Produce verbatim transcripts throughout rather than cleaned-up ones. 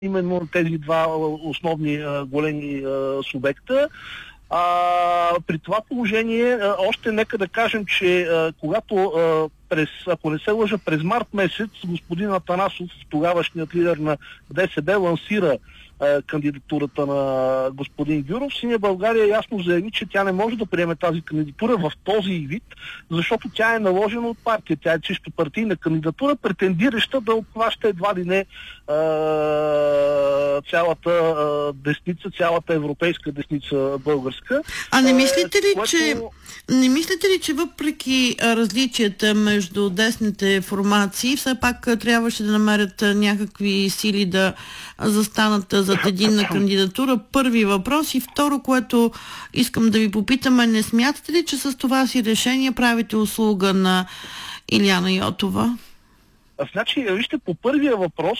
именно на тези два основни а, големи а, субекта. А, при това положение, а, още нека да кажем, че а, когато а, през, ако не се лъжа, през март месец господин Атанасов, тогавашният лидер на ДСБ, лансира а, кандидатурата на господин Гюров, Синя България ясно заяви, че тя не може да приеме тази кандидатура в този вид, защото тя е наложена от партия. Тя е чисто партийна кандидатура, претендираща да обхваща едва ли не а, цялата а, десница, цялата европейска десница българска. А не мислите ли, което... че не мислите ли, че въпреки различията между десните формации, все пак трябваше да намерят някакви сили да застанат зад единна кандидатура? Първи въпрос. И второ, което искам да ви попитаме, не смятате ли, че с това си решение правите услуга на Илияна Йотова? Значи, вижте, по първия въпрос,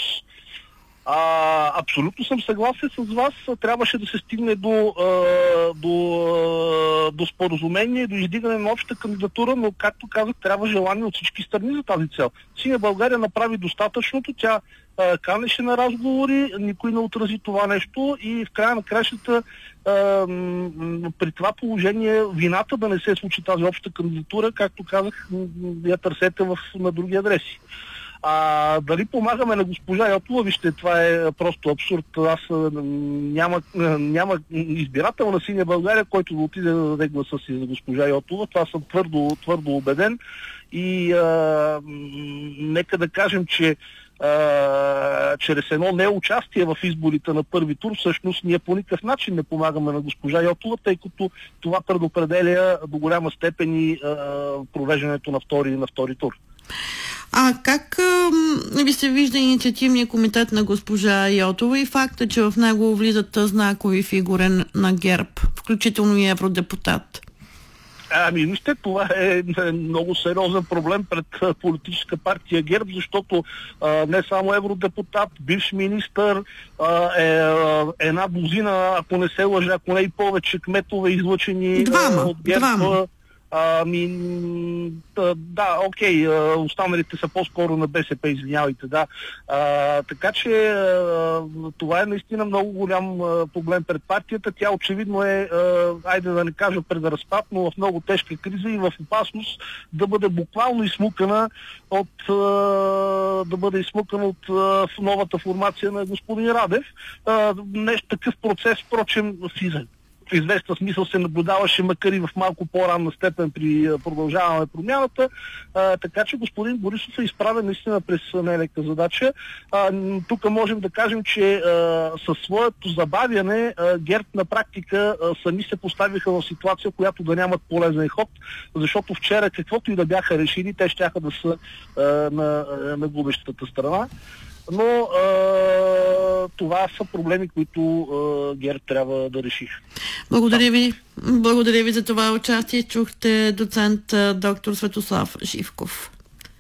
А, абсолютно съм съгласен с вас. Трябваше да се стигне до, а, до, а, до споразумение, до издигане на обща кандидатура, но, както казах, трябва желание от всички страни за тази цел. Синя България направи достатъчното, тя а, канеше на разговори, никой не отрази това нещо и в края на кращата а, м- при това положение вината да не се случи тази обща кандидатура, както казах, я търсете в, на други адреси. А дали помагаме на госпожа Йотова, вижте, това е просто абсурд. Аз няма, няма избирател на Синя България, който да отиде да даде гласа си за госпожа Йотова. Това съм твърдо, твърдо убеден. И а, нека да кажем, че а, чрез едно неучастие в изборите на първи тур, всъщност ние по никакъв начин не помагаме на госпожа Йотова, тъй като това предопределя до голяма степен и а, провеждането на втори, на втори тур. А как а, ви се вижда инициативния комитет на госпожа Йотова и факта, че в него влизат знакови фигури на ГЕРБ, включително и евродепутат? Ами, вижте, това е много сериозен проблем пред политическа партия ГЕРБ, защото а, не само евродепутат, бивш министър, а, е, една дозина, ако не се лъжа, ако не и повече кметове излъчени двама, от ГЕРБ. Двама. Ами, да, окей, останалите са по-скоро на БСП, извинявайте, да. А, така че а, това е наистина много голям а, проблем пред партията. Тя очевидно е, а, айде да не кажа пред разпад, но в много тежка криза и в опасност да бъде буквално изсмукана от, а, да бъде изсмукана от а, в новата формация на господин Радев. А, нещо такъв процес, впрочем, в в известен смисъл се наблюдаваше, макар и в малко по-ранна степен при продължаване промяната, а, така че господин Борисов е изправен наистина през нелека задача. А, тук можем да кажем, че а, със своето забавяне а, ГЕРБ на практика а, сами се поставиха в ситуация, която да нямат полезен ход, защото вчера каквото и да бяха решили, те щяха да са а, на, на губещата страна. Но а, това са проблеми, които а, ГЕРБ трябва да реши. Благодаря ви. Благодаря ви за това участие. Чухте доцент доктор Светослав Живков.